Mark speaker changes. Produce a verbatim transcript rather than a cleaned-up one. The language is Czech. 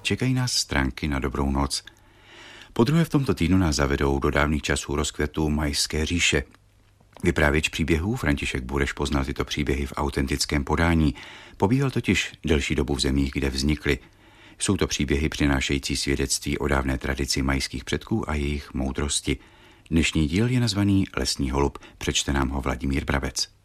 Speaker 1: čekají nás stránky na dobrou noc. Podruhé v tomto týdnu nás zavedou do dávných časů rozkvetu Mayské říše. Vyprávěč příběhů František Bureš poznal tyto příběhy v autentickém podání. Pobýval totiž delší dobu v zemích, kde vznikly. Jsou to příběhy přinášející svědectví o dávné tradici mayských předků a jejich moudrosti. Dnešní díl je nazvaný Lesní holub, přečte nám ho Vladimír Brabec.